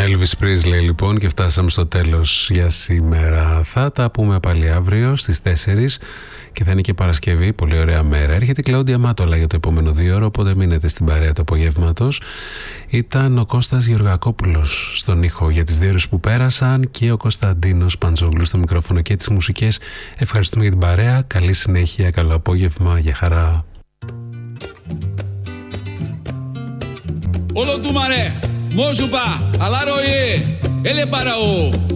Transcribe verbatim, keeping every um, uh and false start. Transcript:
Elvis Presley λοιπόν, και φτάσαμε στο τέλος για σήμερα. Θα τα πούμε πάλι αύριο στις τέσσερις και θα είναι και Παρασκευή, πολύ ωραία μέρα. Έρχεται η Κλαούντια Μάτολα για το επόμενο δύο ώρο, οπότε μείνετε στην παρέα του απογεύματος. Ήταν ο Κώστας Γεωργακόπουλος στον ήχο για τις δύο ώρες που πέρασαν και ο Κωνσταντίνος Παντζόγλου στο μικρόφωνο και τις μουσικές. Ευχαριστούμε για την παρέα, καλή συνέχεια, καλό απόγευμα, για χαρά. Όλο του μαρέ, μόζουπα, αλάροϊε, έλε παραό.